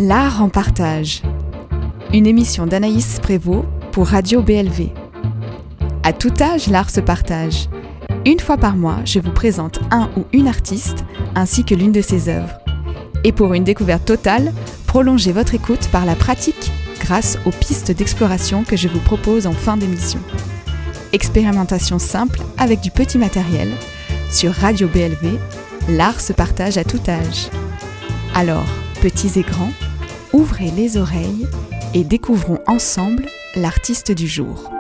L'art en partage. Une émission d'Anaïs Prévost pour Radio BLV. À tout âge, l'art se partage. Une fois par mois, je vous présente un ou une artiste ainsi que l'une de ses œuvres. Et pour une découverte totale, prolongez votre écoute par la pratique grâce aux pistes d'exploration que je vous propose en fin d'émission. Expérimentation simple avec du petit matériel. Sur Radio BLV, l'art se partage à tout âge. Alors, petits et grands, ouvrez les oreilles et découvrons ensemble l'artiste du jour.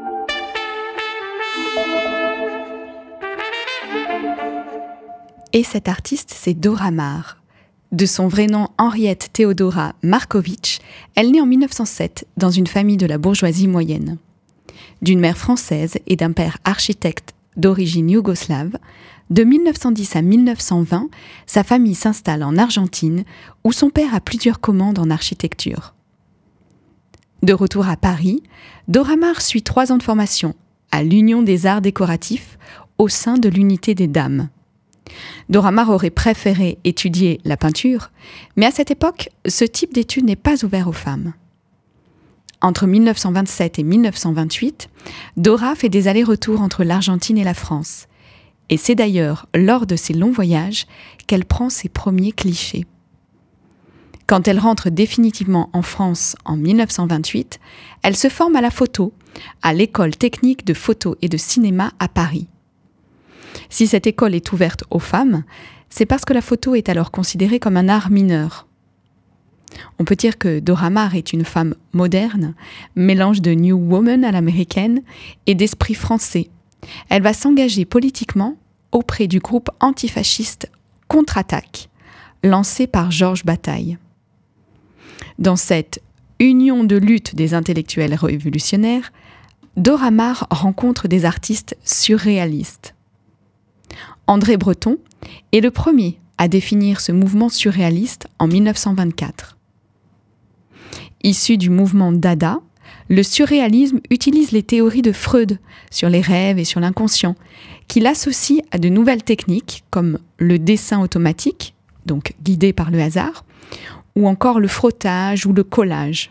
Et cette artiste, c'est Dora Maar. De son vrai nom Henriette Theodora Markovitch, elle naît en 1907 dans une famille de la bourgeoisie moyenne. D'une mère française et d'un père architecte d'origine yougoslave, de 1910 à 1920, sa famille s'installe en Argentine, où son père a plusieurs commandes en architecture. De retour à Paris, Dora Maar suit 3 ans de formation à l'Union des arts décoratifs au sein de l'Unité des dames. Dora Maar aurait préféré étudier la peinture, mais à cette époque, ce type d'études n'est pas ouvert aux femmes. Entre 1927 et 1928, Dora fait des allers-retours entre l'Argentine et la France. Et c'est d'ailleurs lors de ces longs voyages qu'elle prend ses premiers clichés. Quand elle rentre définitivement en France en 1928, elle se forme à la photo, à l'école technique de photo et de cinéma à Paris. Si cette école est ouverte aux femmes, c'est parce que la photo est alors considérée comme un art mineur. On peut dire que Dora Maar est une femme moderne, mélange de New Woman à l'américaine et d'esprit français. Elle va s'engager politiquement auprès du groupe antifasciste Contre-Attaque, lancé par Georges Bataille. Dans cette union de lutte des intellectuels révolutionnaires, Dora Maar rencontre des artistes surréalistes. André Breton est le premier à définir ce mouvement surréaliste en 1924. Issu du mouvement Dada, le surréalisme utilise les théories de Freud sur les rêves et sur l'inconscient, qu'il associe à de nouvelles techniques comme le dessin automatique, donc guidé par le hasard, ou encore le frottage ou le collage.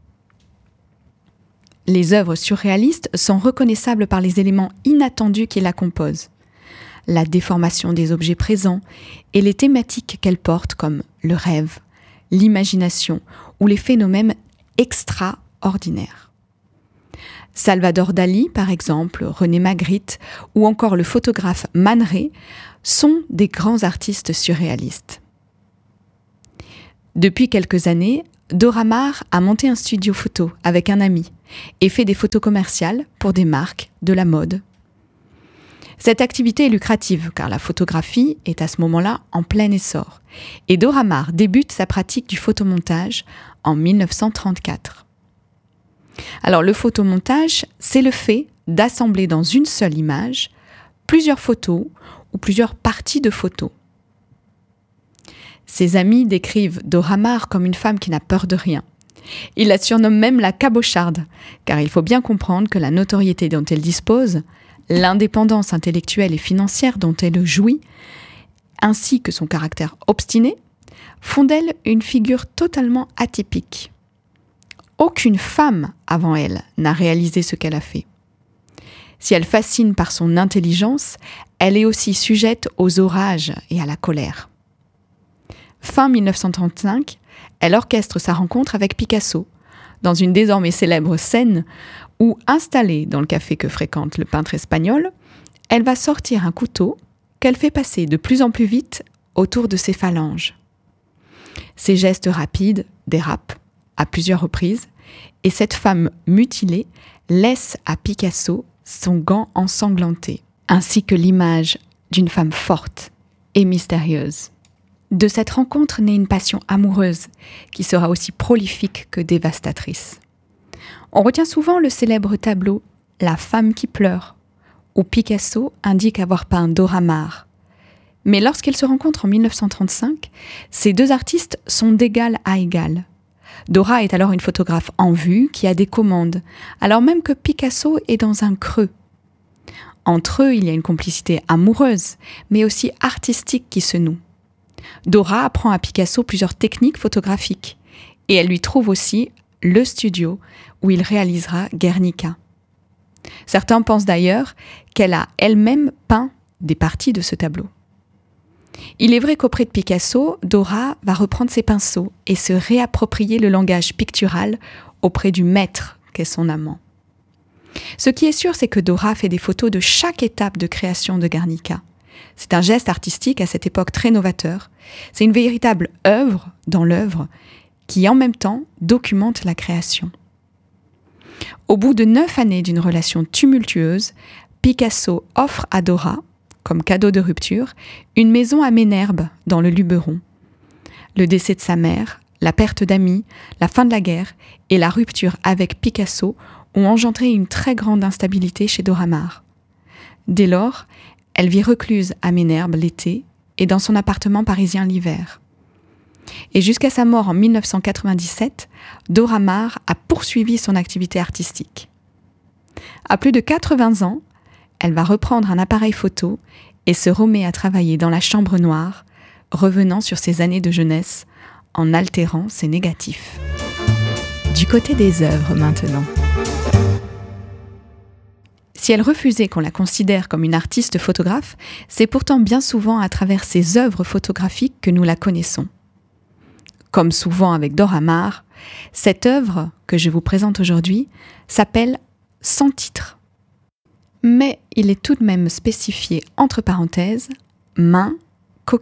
Les œuvres surréalistes sont reconnaissables par les éléments inattendus qui la composent, la déformation des objets présents et les thématiques qu'elles portent comme le rêve, l'imagination ou les phénomènes extraordinaires. Salvador Dali, par exemple, René Magritte ou encore le photographe Man Ray sont des grands artistes surréalistes. Depuis quelques années, Dora Maar a monté un studio photo avec un ami et fait des photos commerciales pour des marques de la mode. Cette activité est lucrative car la photographie est à ce moment-là en plein essor et Dora Maar débute sa pratique du photomontage en 1934. Alors le photomontage, c'est le fait d'assembler dans une seule image plusieurs photos ou plusieurs parties de photos. Ses amis décrivent Dora Maar comme une femme qui n'a peur de rien. Ils la surnomment même la cabocharde, car il faut bien comprendre que la notoriété dont elle dispose, l'indépendance intellectuelle et financière dont elle jouit, ainsi que son caractère obstiné, font d'elle une figure totalement atypique. Aucune femme avant elle n'a réalisé ce qu'elle a fait. Si elle fascine par son intelligence, elle est aussi sujette aux orages et à la colère. Fin 1935, elle orchestre sa rencontre avec Picasso, dans une désormais célèbre scène où, installée dans le café que fréquente le peintre espagnol, elle va sortir un couteau qu'elle fait passer de plus en plus vite autour de ses phalanges. Ses gestes rapides dérapent à plusieurs reprises et cette femme mutilée laisse à Picasso son gant ensanglanté, ainsi que l'image d'une femme forte et mystérieuse. De cette rencontre naît une passion amoureuse qui sera aussi prolifique que dévastatrice. On retient souvent le célèbre tableau « La femme qui pleure » où Picasso indique avoir peint Dora Maar. Mais lorsqu'ils se rencontrent en 1935, ces deux artistes sont d'égal à égal. Dora est alors une photographe en vue qui a des commandes, alors même que Picasso est dans un creux. Entre eux, il y a une complicité amoureuse, mais aussi artistique qui se noue. Dora apprend à Picasso plusieurs techniques photographiques et elle lui trouve aussi le studio où il réalisera Guernica. Certains pensent d'ailleurs qu'elle a elle-même peint des parties de ce tableau. Il est vrai qu'auprès de Picasso, Dora va reprendre ses pinceaux et se réapproprier le langage pictural auprès du maître qu'est son amant. Ce qui est sûr, c'est que Dora fait des photos de chaque étape de création de Guernica. C'est un geste artistique à cette époque très novateur. C'est une véritable œuvre dans l'œuvre qui, en même temps, documente la création. Au bout de 9 années d'une relation tumultueuse, Picasso offre à Dora, comme cadeau de rupture, une maison à Ménherbe, dans le Luberon. Le décès de sa mère, la perte d'amis, la fin de la guerre et la rupture avec Picasso ont engendré une très grande instabilité chez Dora Maar. Dès lors, elle vit recluse à Ménherbe l'été et dans son appartement parisien l'hiver. Et jusqu'à sa mort en 1997, Dora Maar a poursuivi son activité artistique. À plus de 80 ans, elle va reprendre un appareil photo et se remet à travailler dans la chambre noire, revenant sur ses années de jeunesse en altérant ses négatifs. Du côté des œuvres maintenant. Si elle refusait qu'on la considère comme une artiste photographe, c'est pourtant bien souvent à travers ses œuvres photographiques que nous la connaissons. Comme souvent avec Dora Maar, cette œuvre que je vous présente aujourd'hui s'appelle « Sans titre ». Mais il est tout de même spécifié entre parenthèses « main, coquillage »,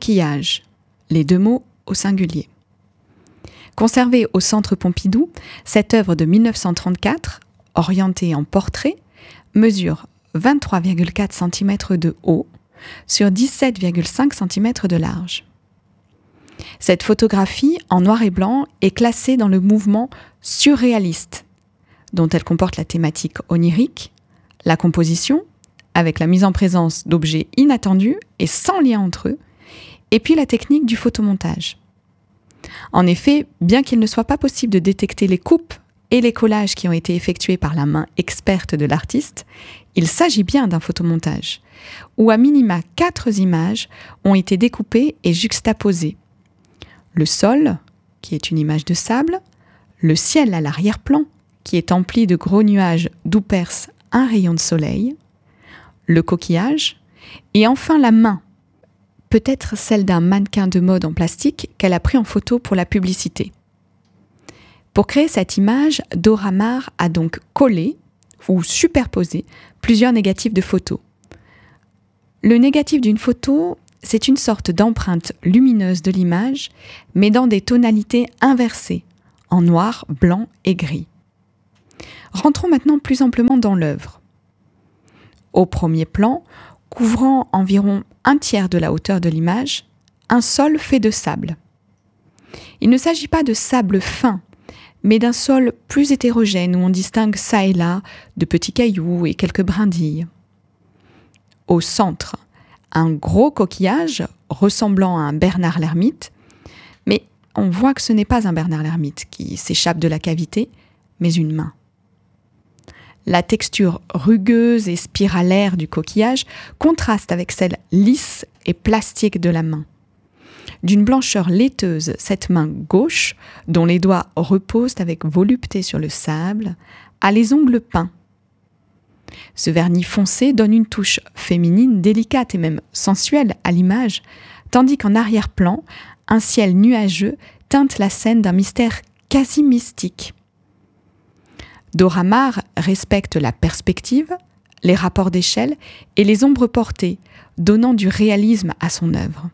les deux mots au singulier. Conservée au Centre Pompidou, cette œuvre de 1934, orientée en portrait, mesure 23,4 cm de haut sur 17,5 cm de large. Cette photographie en noir et blanc est classée dans le mouvement surréaliste, dont elle comporte la thématique onirique, la composition, avec la mise en présence d'objets inattendus et sans lien entre eux, et puis la technique du photomontage. En effet, bien qu'il ne soit pas possible de détecter les coupes et les collages qui ont été effectués par la main experte de l'artiste, il s'agit bien d'un photomontage, où à minima 4 images ont été découpées et juxtaposées. Le sol, qui est une image de sable, le ciel à l'arrière-plan, qui est empli de gros nuages d'où perce un rayon de soleil, le coquillage, et enfin la main, peut-être celle d'un mannequin de mode en plastique qu'elle a pris en photo pour la publicité. Pour créer cette image, Dora Maar a donc collé ou superposé plusieurs négatifs de photos. Le négatif d'une photo, c'est une sorte d'empreinte lumineuse de l'image, mais dans des tonalités inversées, en noir, blanc et gris. Rentrons maintenant plus amplement dans l'œuvre. Au premier plan, couvrant environ 1/3 de la hauteur de l'image, un sol fait de sable. Il ne s'agit pas de sable fin, mais d'un sol plus hétérogène où on distingue çà et là de petits cailloux et quelques brindilles. Au centre, un gros coquillage ressemblant à un Bernard l'ermite, mais on voit que ce n'est pas un Bernard l'ermite qui s'échappe de la cavité, mais une main. La texture rugueuse et spiralaire du coquillage contraste avec celle lisse et plastique de la main. D'une blancheur laiteuse, cette main gauche, dont les doigts reposent avec volupté sur le sable, a les ongles peints. Ce vernis foncé donne une touche féminine délicate et même sensuelle à l'image, tandis qu'en arrière-plan, un ciel nuageux teinte la scène d'un mystère quasi mystique. Dora Maar respecte la perspective, les rapports d'échelle et les ombres portées, donnant du réalisme à son œuvre.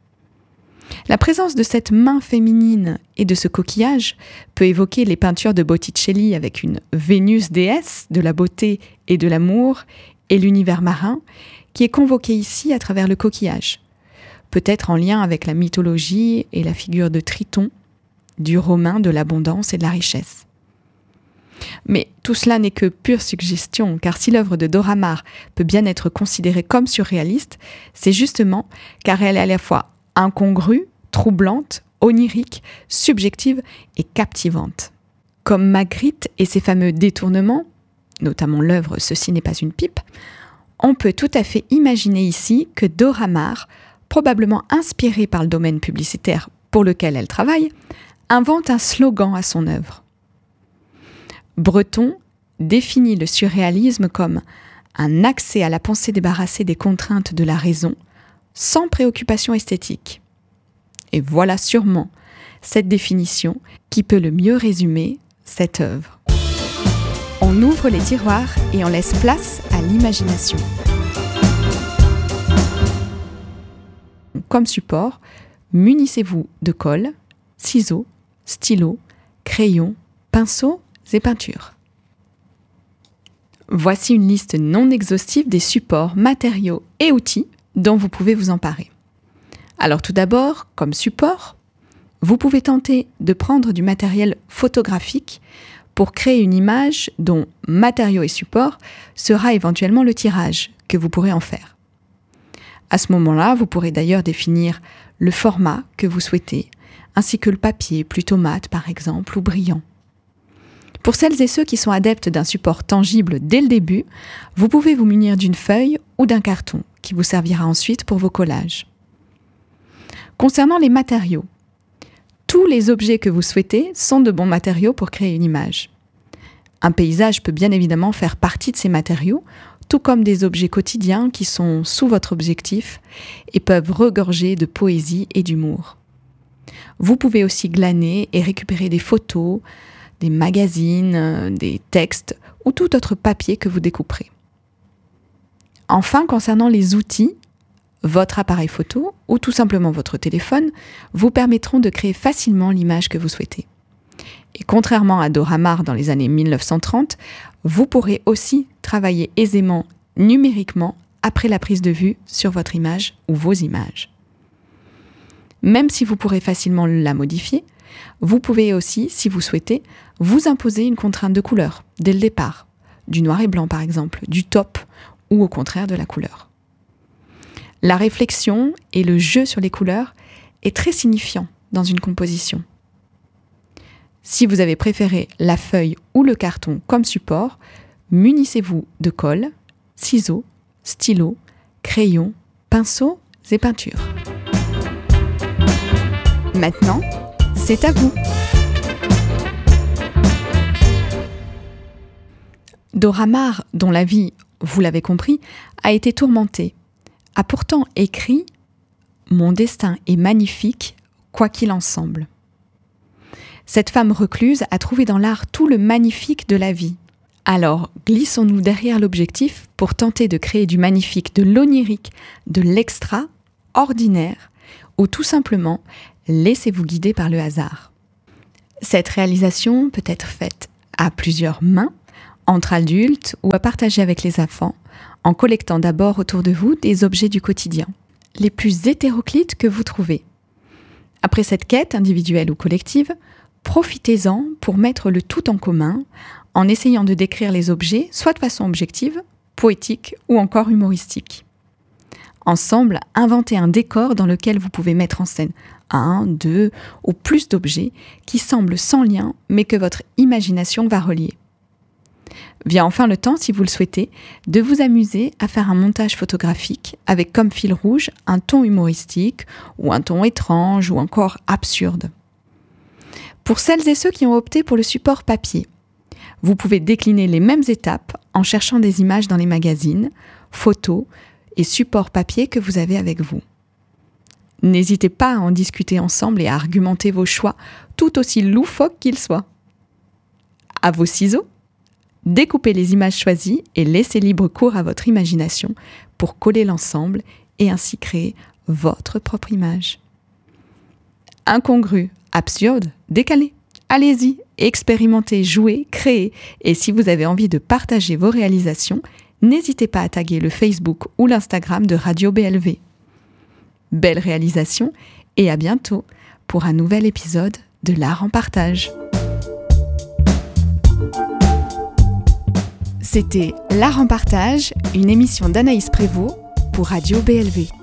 La présence de cette main féminine et de ce coquillage peut évoquer les peintures de Botticelli avec une Vénus déesse de la beauté et de l'amour et l'univers marin qui est convoqué ici à travers le coquillage, peut-être en lien avec la mythologie et la figure de Triton, dieu romain de l'abondance et de la richesse. Mais tout cela n'est que pure suggestion, car si l'œuvre de Dora Maar peut bien être considérée comme surréaliste, c'est justement car elle est à la fois incongrue, troublante, onirique, subjective et captivante. Comme Magritte et ses fameux détournements, notamment l'œuvre « Ceci n'est pas une pipe », on peut tout à fait imaginer ici que Dora Maar, probablement inspirée par le domaine publicitaire pour lequel elle travaille, invente un slogan à son œuvre. Breton définit le surréalisme comme un accès à la pensée débarrassée des contraintes de la raison, sans préoccupation esthétique. Et voilà sûrement cette définition qui peut le mieux résumer cette œuvre. On ouvre les tiroirs et on laisse place à l'imagination. Comme support, munissez-vous de colle, ciseaux, stylos, crayons, pinceaux et peintures. Voici une liste non exhaustive des supports, matériaux et outils dont vous pouvez vous emparer. Alors tout d'abord, comme support, vous pouvez tenter de prendre du matériel photographique pour créer une image dont matériau et support sera éventuellement le tirage que vous pourrez en faire. À ce moment-là, vous pourrez d'ailleurs définir le format que vous souhaitez, ainsi que le papier, plutôt mat par exemple, ou brillant. Pour celles et ceux qui sont adeptes d'un support tangible dès le début, vous pouvez vous munir d'une feuille ou d'un carton qui vous servira ensuite pour vos collages. Concernant les matériaux, tous les objets que vous souhaitez sont de bons matériaux pour créer une image. Un paysage peut bien évidemment faire partie de ces matériaux, tout comme des objets quotidiens qui sont sous votre objectif et peuvent regorger de poésie et d'humour. Vous pouvez aussi glaner et récupérer des photos, des magazines, des textes ou tout autre papier que vous découperez. Enfin, concernant les outils, votre appareil photo ou tout simplement votre téléphone vous permettront de créer facilement l'image que vous souhaitez. Et contrairement à Dora Maar dans les années 1930, vous pourrez aussi travailler aisément numériquement après la prise de vue sur votre image ou vos images. Même si vous pourrez facilement la modifier, vous pouvez aussi, si vous souhaitez, vous imposer une contrainte de couleur dès le départ, du noir et blanc par exemple, du top ou au contraire de la couleur. La réflexion et le jeu sur les couleurs est très signifiant dans une composition. Si vous avez préféré la feuille ou le carton comme support, munissez-vous de colle, ciseaux, stylos, crayons, pinceaux et peintures. Maintenant, c'est à vous. Dora Maar, dont la vie, vous l'avez compris, a été tourmentée, a pourtant écrit « Mon destin est magnifique, quoi qu'il en semble ». Cette femme recluse a trouvé dans l'art tout le magnifique de la vie. Alors, glissons-nous derrière l'objectif pour tenter de créer du magnifique, de l'onirique, de l'extraordinaire, ou tout simplement, laissez-vous guider par le hasard. Cette réalisation peut être faite à plusieurs mains, entre adultes ou à partager avec les enfants, en collectant d'abord autour de vous des objets du quotidien, les plus hétéroclites que vous trouvez. Après cette quête individuelle ou collective, profitez-en pour mettre le tout en commun, en essayant de décrire les objets soit de façon objective, poétique ou encore humoristique. Ensemble, inventez un décor dans lequel vous pouvez mettre en scène 1, 2 ou plus d'objets qui semblent sans lien mais que votre imagination va relier. Vient enfin le temps, si vous le souhaitez, de vous amuser à faire un montage photographique avec comme fil rouge un ton humoristique ou un ton étrange ou encore absurde. Pour celles et ceux qui ont opté pour le support papier, vous pouvez décliner les mêmes étapes en cherchant des images dans les magazines, photos et supports papier que vous avez avec vous. N'hésitez pas à en discuter ensemble et à argumenter vos choix, tout aussi loufoques qu'ils soient. À vos ciseaux, découpez les images choisies et laissez libre cours à votre imagination pour coller l'ensemble et ainsi créer votre propre image. Incongru, absurde, décalé. Allez-y, expérimentez, jouez, créez et si vous avez envie de partager vos réalisations, n'hésitez pas à taguer le Facebook ou l'Instagram de Radio BLV. Belle réalisation et à bientôt pour un nouvel épisode de l'Art en Partage. C'était L'Art en Partage, une émission d'Anaïs Prévost pour Radio BLV.